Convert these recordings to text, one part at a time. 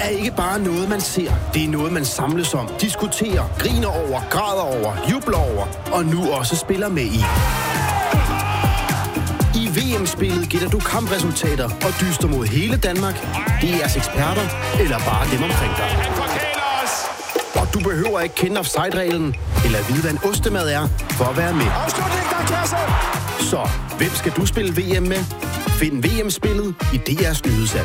er ikke bare noget, man ser. Det er noget, man samles om, diskuterer, griner over, græder over, jubler over og nu også spiller med i. I VM-spillet gætter du kampresultater og dyster mod hele Danmark, DR's eksperter eller bare dem omkring dig. Og du behøver ikke kende offside-reglen eller vide, hvad en ostemad er, for at være med. Så, hvem skal du spille VM med? Find VM-spillet i DR's nyhedsapp.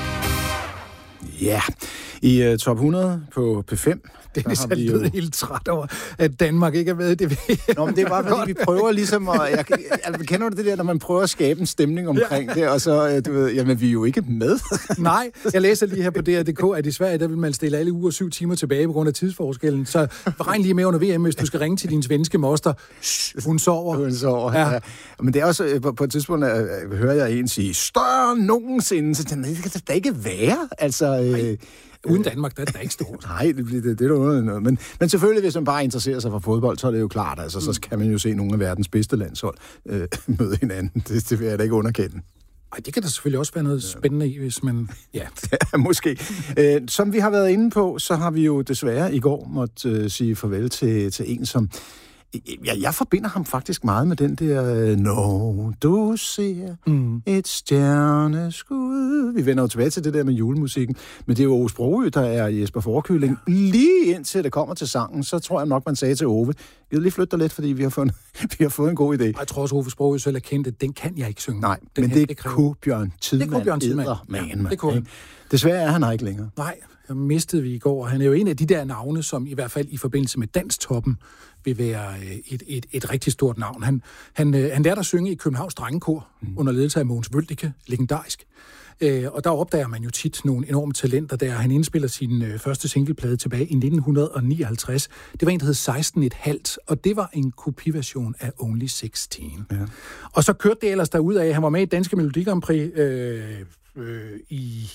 Ja, i top 100 på P5. Det er så lidt helt træt over, at Danmark ikke er med i det. Nå, men det er bare fordi, vi prøver ligesom at... kender du det der, når man prøver at skabe en stemning omkring det, og så, du ved, jamen, vi er jo ikke med. Nej, jeg læser lige her på DR.dk, at i Sverige, der vil man stille alle uger 7 timer tilbage på grund af tidsforskellen. Så regn lige med under VM, hvis du skal ringe til din svenske moster. Hun sover. Hun sover, ja. Men det er også, på et tidspunkt, hører jeg en sige, større nogensinde, så det kan da ikke være. Altså... Uden Danmark, der er ikke stort. Nej, det er jo noget. Men selvfølgelig, hvis man bare interesserer sig for fodbold, så er det jo klart. Altså, så kan man jo se nogle af verdens bedste landshold møde hinanden. Det vil jeg da ikke underkende. Ej, det kan der selvfølgelig også være noget spændende i, hvis man... Ja, måske. Som vi har været inde på, så har vi jo desværre i går måtte sige farvel til en, som... Jeg forbinder ham faktisk meget med den der, når du ser et stjerneskud. Vi vender jo tilbage til det der med julemusikken, men det er jo Ove Sprogøe, der er Jesper Fårekylling. Ja. Lige indtil det kommer til sangen, så tror jeg nok, man sagde til Ove, jeg vil lige flytte dig lidt, fordi vi har fået en god idé. Jeg tror også, Ove Sprogøe selv er kendt, at den kan jeg ikke synge. Nej, men det kunne Bjørn Tidemand. Det kunne. Desværre er han ikke længere. Nej, jeg mistede vi i går. Han er jo en af de der navne, som i hvert fald i forbindelse med Danstoppen vil være et rigtig stort navn. Han lærte at synge i Københavns Drengekor under ledelse af Mogens Wøldike, legendarisk. Og der opdager man jo tit nogle enorme talenter der. Han indspiller sin første singleplade tilbage i 1959. Det var en, der hed 16,5, og det var en kopiversion af Only 16. Ja. Og så kørte det ellers derudad. Han var med i Danske Melodi Grand Prix i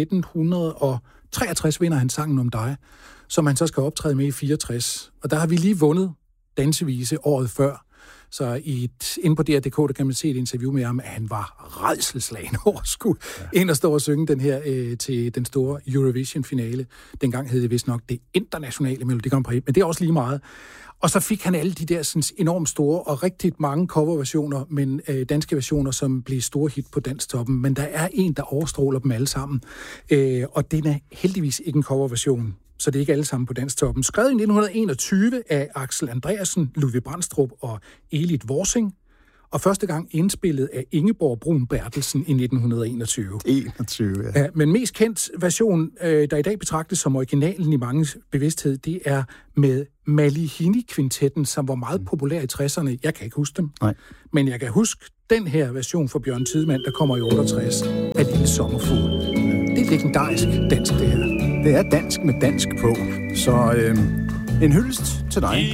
1963 vinder han Sangen om dig, som han så skal optræde med i 64. Og der har vi lige vundet dansevise året før. Så inde på DR.dk, der kan man se et interview med ham, at han var rædselsslagen over skud ind og stå og synge den her til den store Eurovision-finale. Dengang hed det vist nok det internationale Melodi Grand Prix, men det er også lige meget. Og så fik han alle de der sådan, enormt store og rigtig mange coverversioner, men danske versioner, som blev store hit på Danstoppen. Men der er en, der overstråler dem alle sammen. Og den er heldigvis ikke en coverversion, så det er ikke alle sammen på Danstoppen. Skrevet i 1921 af Axel Andreasen, Ludvig Brandstrup og Elit Vorsing. Og første gang indspillet af Ingeborg Brun Bertelsen i 1921. 21, ja. Men mest kendt version, der i dag betragtes som originalen i manges bevidsthed, det er med Malihini-kvintetten, som var meget populær i 60'erne. Jeg kan ikke huske dem. Nej. Men jeg kan huske den her version for Bjørn Tidemand, der kommer i 68 af Lille Sommerfugl. Det er legendarisk dansk, det her. Det er dansk med dansk på. Så en hyldest til dig.